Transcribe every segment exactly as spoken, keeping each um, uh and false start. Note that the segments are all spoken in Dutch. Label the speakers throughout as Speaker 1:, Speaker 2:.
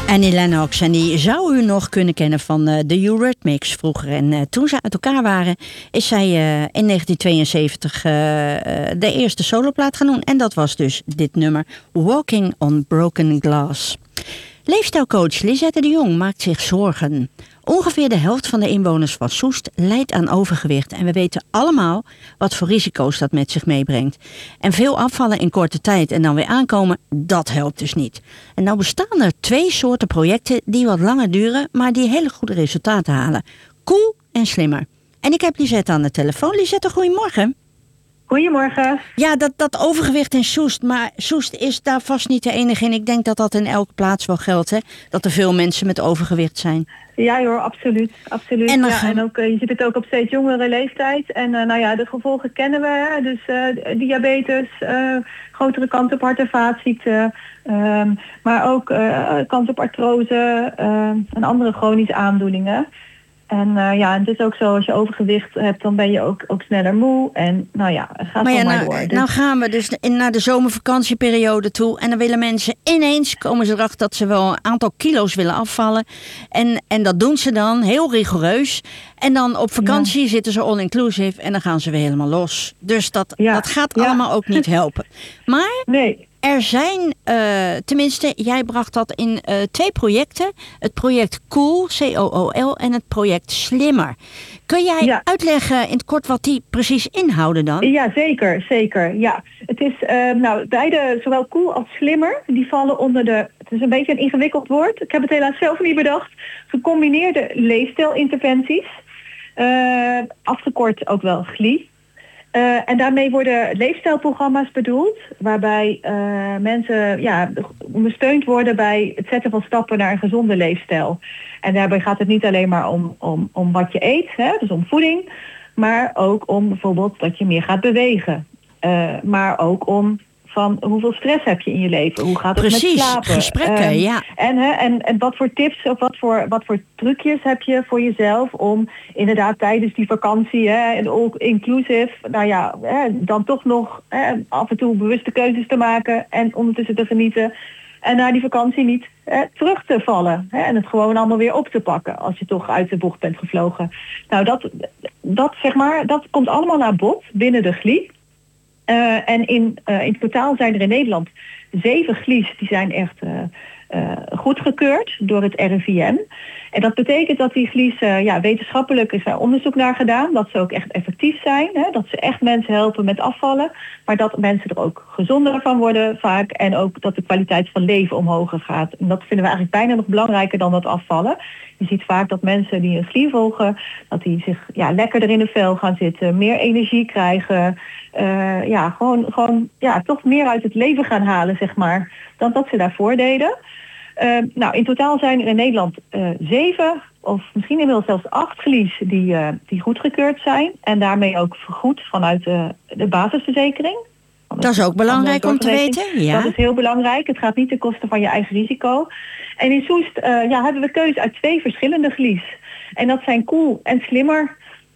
Speaker 1: Annie Lennox, en die zou u nog kunnen kennen van uh, de Eurythmics vroeger. En uh, toen ze uit elkaar waren, is zij uh, in negentien tweeënzeventig uh, uh, de eerste soloplaat gaan doen. En dat was dus dit nummer, Walking on Broken Glass. Leefstijlcoach Lisette de Jong maakt zich zorgen. Ongeveer de helft van de inwoners van Soest lijdt aan overgewicht. En we weten allemaal wat voor risico's dat met zich meebrengt. En veel afvallen in korte tijd en dan weer aankomen, dat helpt dus niet. En nou bestaan er twee soorten projecten die wat langer duren, maar die hele goede resultaten halen. Cool en Slimmer. En ik heb Lisette aan de telefoon. Lisette, goedemorgen.
Speaker 2: Goedemorgen.
Speaker 1: Ja, dat, dat overgewicht in Soest, maar Soest is daar vast niet de enige in. Ik denk dat dat in elke plaats wel geldt, hè? Dat er veel mensen met overgewicht zijn.
Speaker 2: Ja hoor, absoluut. absoluut.
Speaker 1: En,
Speaker 2: ja,
Speaker 1: gaan...
Speaker 2: en ook, uh, je ziet het ook op steeds jongere leeftijd. En uh, nou ja, de gevolgen kennen we. Hè? Dus uh, diabetes, uh, grotere kans op hart- en vaatziekten. Uh, maar ook uh, kans op artrose uh, en andere chronische aandoeningen. En uh, ja, het is ook zo, als je overgewicht hebt, dan ben je ook, ook sneller moe. En nou ja, het gaat
Speaker 1: maar ja,
Speaker 2: maar
Speaker 1: nou,
Speaker 2: door. Dus...
Speaker 1: nou gaan we dus in, naar de zomervakantieperiode toe. En dan willen mensen ineens, komen ze erachter dat ze wel een aantal kilo's willen afvallen. En, en dat doen ze dan, heel rigoureus. En dan op vakantie ja. zitten ze all-inclusive en dan gaan ze weer helemaal los. Dus dat, ja. dat gaat ja. allemaal ook niet helpen. Maar...
Speaker 2: Nee.
Speaker 1: Er zijn, uh, tenminste, jij bracht dat in uh, twee projecten. Het project Cool, C O O L, en het project Slimmer. Kun jij ja. uitleggen in het kort wat die precies inhouden dan?
Speaker 2: Ja, zeker, zeker. Ja. Het is, uh, nou, beide, zowel Cool als Slimmer, die vallen onder de, het is een beetje een ingewikkeld woord, ik heb het helaas zelf niet bedacht, gecombineerde leefstijlinterventies, uh, afgekort ook wel G L I. Uh, en daarmee worden leefstijlprogramma's bedoeld, waarbij uh, mensen ja, ondersteund worden bij het zetten van stappen naar een gezonde leefstijl. En daarbij gaat het niet alleen maar om, om, om wat je eet, hè, dus om voeding, maar ook om bijvoorbeeld dat je meer gaat bewegen. Uh, maar ook om van hoeveel stress heb je in je leven, hoe gaat het
Speaker 1: Precies,
Speaker 2: met slapen.
Speaker 1: gesprekken, um, ja.
Speaker 2: En, hè, en, en wat voor tips of wat voor, wat voor trucjes heb je voor jezelf om inderdaad tijdens die vakantie, hè, en all inclusive, nou ja, hè, dan toch nog hè, af en toe bewuste keuzes te maken en ondertussen te genieten. En na die vakantie niet hè, terug te vallen. Hè, en het gewoon allemaal weer op te pakken als je toch uit de bocht bent gevlogen. Nou, dat, dat, zeg maar, dat komt allemaal naar bod binnen de G L I. Uh, en in, uh, in totaal zijn er in Nederland zeven G L I's die zijn echt uh, uh, goedgekeurd door het R I V M. En dat betekent dat die G L I's, uh, ja, wetenschappelijk is daar onderzoek naar gedaan. Dat ze ook echt effectief zijn. Hè, dat ze echt mensen helpen met afvallen. Maar dat mensen er ook gezonder van worden vaak. En ook dat de kwaliteit van leven omhoog gaat. En dat vinden we eigenlijk bijna nog belangrijker dan dat afvallen. Je ziet vaak dat mensen die een G L I volgen, dat die zich ja, lekkerder in de vel gaan zitten, meer energie krijgen, uh, ja, gewoon, gewoon ja, toch meer uit het leven gaan halen, zeg maar, dan dat ze daarvoor deden. Uh, nou, in totaal zijn er in Nederland uh, zeven of misschien inmiddels zelfs acht G L I's die, uh, die goedgekeurd zijn en daarmee ook vergoed vanuit uh, de basisverzekering.
Speaker 1: Dat is ook belangrijk om te weten. Ja.
Speaker 2: Dat is heel belangrijk. Het gaat niet ten koste van je eigen risico. En in Soest uh, ja, hebben we keuze uit twee verschillende G L I's. En dat zijn Cool en Slimmer.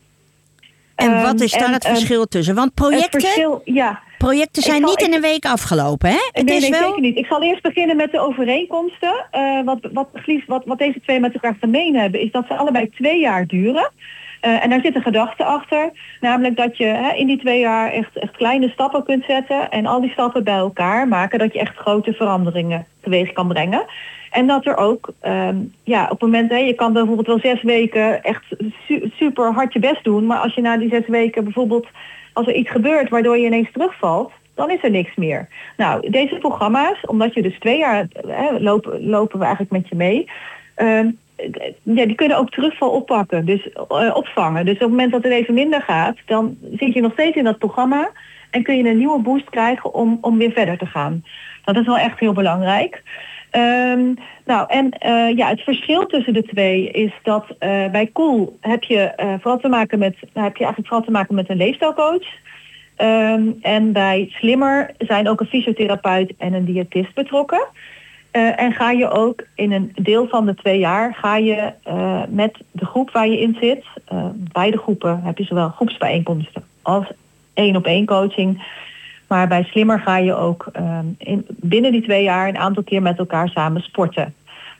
Speaker 1: En wat is daar um, het um, verschil tussen? Want projecten,
Speaker 2: verschil, ja.
Speaker 1: projecten zijn zal, niet in een week afgelopen, hè? Het
Speaker 2: nee,
Speaker 1: is
Speaker 2: nee,
Speaker 1: wel...
Speaker 2: zeker niet. Ik zal eerst beginnen met de overeenkomsten. Uh, wat, wat, wat, wat deze twee met elkaar gemeen hebben, is dat ze allebei twee jaar duren. Uh, en daar zit een gedachte achter, namelijk dat je hè, in die twee jaar echt, echt kleine stappen kunt zetten en al die stappen bij elkaar maken dat je echt grote veranderingen teweeg kan brengen. En dat er ook, um, ja, op het moment, hè, je kan bijvoorbeeld wel zes weken echt su- super hard je best doen, maar als je na die zes weken bijvoorbeeld, als er iets gebeurt waardoor je ineens terugvalt, dan is er niks meer. Nou, deze programma's, omdat je dus twee jaar hè, lopen, lopen we eigenlijk met je mee, um, ja, die kunnen ook terugval oppakken, dus uh, opvangen. Dus op het moment dat het even minder gaat, dan zit je nog steeds in dat programma en kun je een nieuwe boost krijgen om, om weer verder te gaan. Dat is wel echt heel belangrijk. Um, nou, en uh, ja, het verschil tussen de twee is dat uh, bij Cool heb je, uh, vooral te maken met, nou, heb je eigenlijk vooral te maken met een leefstijlcoach. Um, en bij Slimmer zijn ook een fysiotherapeut en een diëtist betrokken. Uh, en ga je ook in een deel van de twee jaar ga je uh, met de groep waar je in zit, uh, beide groepen heb je zowel groepsbijeenkomsten als één op één coaching. Maar bij Slimmer ga je ook uh, in, binnen die twee jaar een aantal keer met elkaar samen sporten.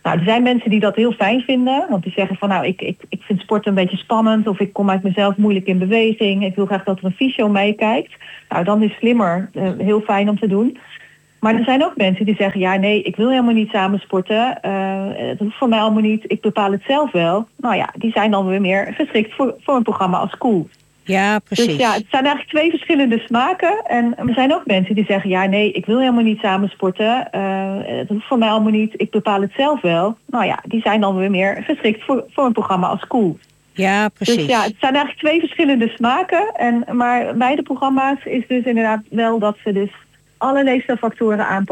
Speaker 2: Nou, er zijn mensen die dat heel fijn vinden. Want die zeggen van nou, ik, ik, ik vind sport een beetje spannend. Of ik kom uit mezelf moeilijk in beweging. Ik wil graag dat er een fysio meekijkt. Nou, dan is slimmer uh, heel fijn om te doen. Maar er zijn ook mensen die zeggen, ja nee, ik wil helemaal niet samen sporten. Uh, het hoeft voor mij allemaal niet, ik bepaal het zelf wel. Nou ja, die zijn dan weer meer geschikt voor, voor een programma als Cool.
Speaker 1: Ja, precies.
Speaker 2: Dus ja, het zijn eigenlijk twee verschillende smaken. En er zijn ook mensen die zeggen, ja nee, ik wil helemaal niet samen sporten. Uh, het hoeft voor mij allemaal niet, ik bepaal het zelf wel. Nou ja, die zijn dan weer meer geschikt voor, voor een programma als Cool.
Speaker 1: Ja, precies.
Speaker 2: Dus ja, het zijn eigenlijk twee verschillende smaken. En, maar beide programma's is dus inderdaad wel dat ze dus alle leefstijlfactoren aanpakken.